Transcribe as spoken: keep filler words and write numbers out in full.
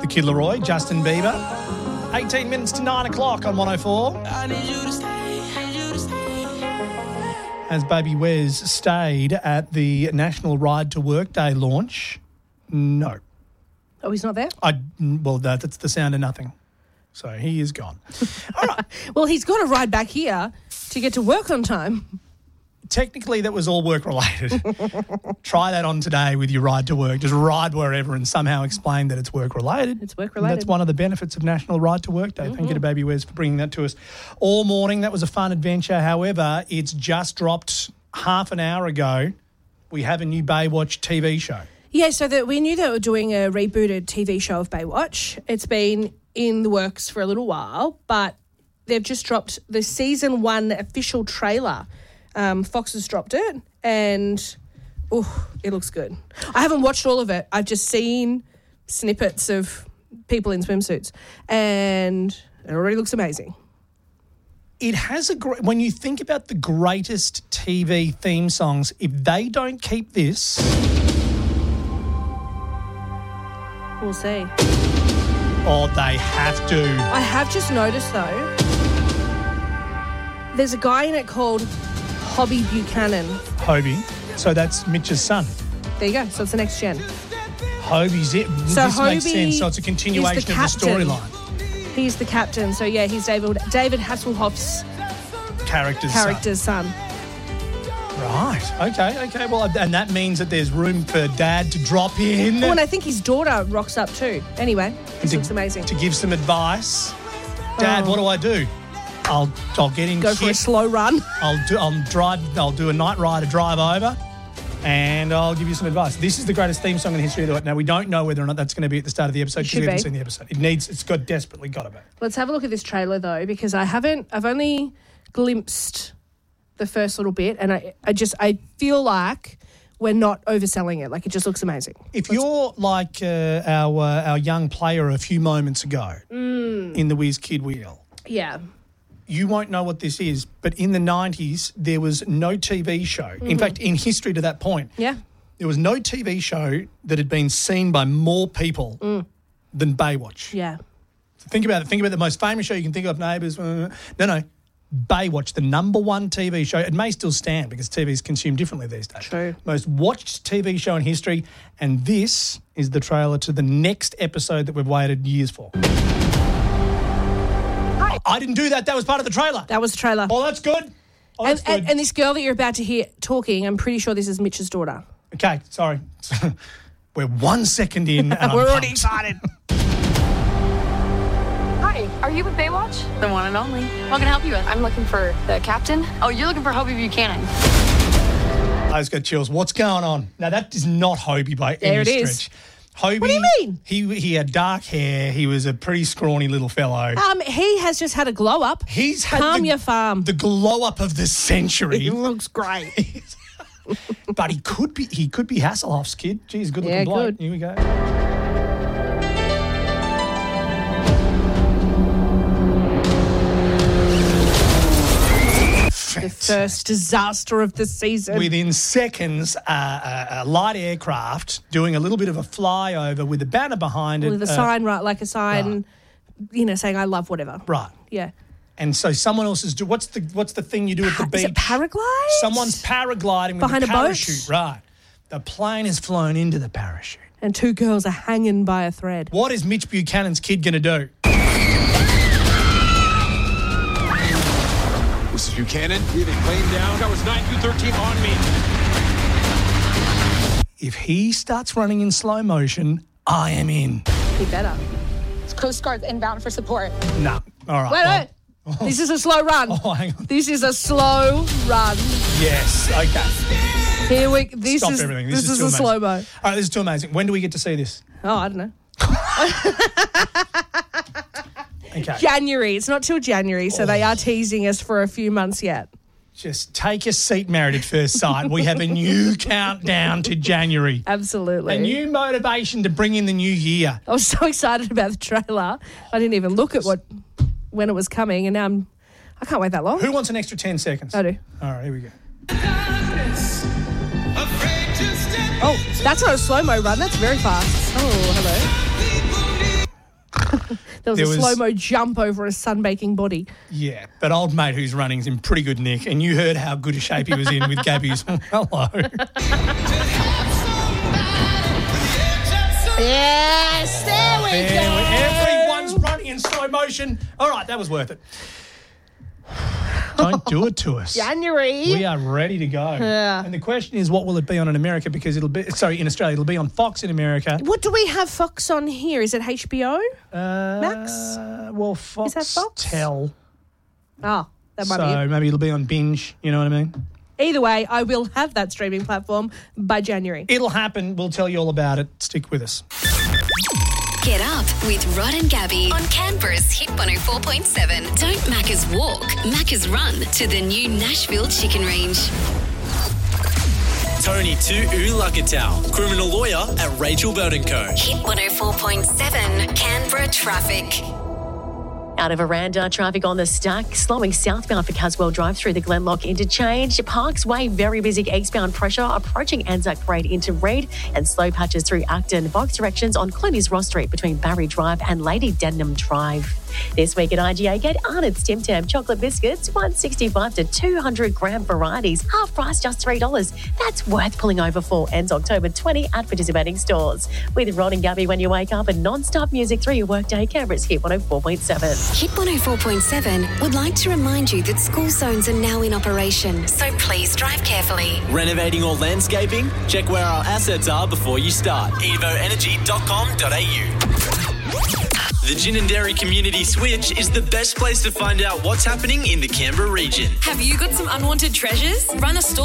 the Kid Laroi, Justin Bieber. eighteen minutes to nine o'clock on one oh four. I need you to stay, I need you to stay. As Baby Wes stayed at the National Ride to Work Day launch, no. Oh, he's not there? I Well, that, that's the sound of nothing. So he is gone. All right. Well, he's got to ride back here to get to work on time. Technically, that was all work-related. Try that on today with your ride to work. Just ride wherever and somehow explain that it's work-related. It's work-related. That's one of the benefits of National Ride to Work Day. Mm-hmm. Thank you to Baby Wes for bringing that to us all morning. That was a fun adventure. However, it's just dropped half an hour ago. We have a new Baywatch T V show. Yeah, so that we knew they were doing a rebooted T V show of Baywatch. It's been in the works for a little while, but they've just dropped the season one official trailer. Um, Fox has dropped it, and oh, it looks good. I haven't watched all of it. I've just seen snippets of people in swimsuits, and it already looks amazing. It has a great... When you think about the greatest T V theme songs, if they don't keep this... We'll see. Oh, they have to. I have just noticed, though, there's a guy in it called Hobie Buchanan. Hobie. So that's Mitch's son. There you go. So it's the next gen. Hobie's it. So this Hobie makes sense. So it's a continuation is the of the captain. storyline. He's the captain. So, yeah, he's David David Hasselhoff's Character's, character's son. son. Right. Okay. Okay. Well, and that means that there's room for Dad to drop in. Oh, and I think his daughter rocks up too. Anyway, this to, looks amazing. To give some advice. Dad, Oh. what do I do? I'll I'll get in. Go kit. for a slow run. I'll do. I'll drive. I'll do a night ride, a drive over, and I'll give you some advice. This is the greatest theme song in the history of the world. Now we don't know whether or not that's going to be at the start of the episode because Should we haven't be. seen the episode. It needs. It's got desperately got to be. Let's have a look at this trailer though, because I haven't. I've only glimpsed the first little bit, and I, I just I feel like we're not overselling it. Like it just looks amazing. If you're like uh, our uh, our young player a few moments ago Mm. in the Whiz Kid Wheel, Yeah. you won't know what this is. But in the nineties, there was no T V show. In fact, in history to that point, Yeah. there was no T V show that had been seen by more people than Baywatch. Yeah. Think about it. Think about the most famous show you can think of, Neighbours. No, no. Baywatch, the number one T V show. It may still stand because T V is consumed differently these days. True. Most watched T V show in history. And this is the trailer to the next episode that we've waited years for. Hi. I didn't do that. That was part of the trailer. That was the trailer. Oh, that's good. Oh, that's and, good. and, and this girl that you're about to hear talking, I'm pretty sure this is Mitch's daughter. Okay, sorry. We're one second in and We're I'm already pumped. excited. Hi, are you with Baywatch? The one and only. What can I help you with? I'm looking for the captain. Oh, you're looking for Hobie Buchanan. I just got chills. What's going on? Now, that is not Hobie by There any it is. stretch. Hobie, What do you mean? He he had dark hair. He was a pretty scrawny little fellow. Um, he has just had a glow up. He's had Calm the, your farm. the glow up of the century. He looks great. But he could be he could be Hasselhoff's kid. Geez, good looking Yeah, bloke. good. Here we go. The first disaster of the season. Within seconds, uh, a, a light aircraft doing a little bit of a flyover with a banner behind it. With a uh, sign, right, like a sign, you know, saying I love whatever. Right. Yeah. And so someone else is do what's the what's the thing you do at the beach? Is it paraglide? Someone's paragliding with Behind a a boat? parachute. Right. The plane has flown into the parachute. And two girls are hanging by a thread. What is Mitch Buchanan's kid going to do? Missus Buchanan, we have a plane down. Towers nine two thirteen on me. If he starts running in slow motion, I am in. Be better. Coast Guard's inbound for support. No. All right. Wait, well- wait. This is a slow run. Oh, hang on. This is a slow run. Yes. Okay. Here we. This Stop is everything. this, This, is, too a amazing. slow mo. All right, this is too amazing. When do we get to see this? Oh, I don't know. Okay. January. It's not till January, so they are teasing us for a few months yet. Just take a seat, Married at First Sight. We have a new countdown to January. Absolutely. A new motivation to bring in the new year. I was so excited about the trailer. I didn't even look at what when it was coming, and now I'm. I can't wait that long. Who wants an extra ten seconds? I do. All right, here we go. Oh, that's not a slow mo run. That's very fast. Oh, hello. There was There a was- slow-mo jump over a sunbaking body. Yeah, but old mate who's running's in pretty good nick, and you heard how good a shape he was in with Gabby's. Hello. Yes, there we There, everyone's running in slow motion. All right, that was worth it. Don't do it to us. January. We are ready to go. Yeah. And the question is, what will it be on in America? Because it'll be, sorry, in Australia, it'll be on Fox in America. What do we have Fox on here? Is it H B O? Uh, Max? Well, Fox, that Fox? Tell. Oh, that might So be it. maybe it'll be on Binge, you know what I mean? Either way, I will have that streaming platform by January. It'll happen. We'll tell you all about it. Stick with us. Get up with Rod and Gabby on Canberra's Hit one oh four point seven. Don't Macca's walk, Macca's run to the new Nashville Chicken Range. Tony to Ulakatau, criminal lawyer at Rachel Burton Co. Hit one oh four point seven, Canberra traffic. Out of Aranda, traffic on the stack, slowing southbound for Caswell Drive through the Glenlock interchange. Parks Way, very busy eastbound pressure approaching Anzac Parade into Reid, and slow patches through Acton. Both directions on Clooney's Ross Street between Barry Drive and Lady Denham Drive. This week at I G A, get Arnott's Tim Tam chocolate biscuits, one sixty-five to two hundred gram varieties, half price just three dollars. That's worth pulling over for. Ends October twentieth at participating stores. With Rod and Gabby when you wake up and non-stop music through your workday, Canberra's Hit one oh four point seven. Hit one oh four point seven would like to remind you that school zones are now in operation, so please drive carefully. Renovating or landscaping? Check where our assets are before you start. evo energy dot com dot a u. The Gin and Dairy Community Switch is the best place to find out what's happening in the Canberra region. Have you got some unwanted treasures? Run a store